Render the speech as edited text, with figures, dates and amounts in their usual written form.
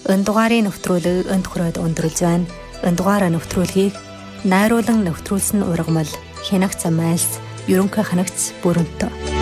Энэ дугаарыг нэвтрүүлэг энд хүрээд өндөрлж байна. Энэ дугаараа нэвтрүүлгийг найруулан нэвтрүүлсэн ургамал Хянагт замайлс ерөнхий ханагт бүрэнтэ.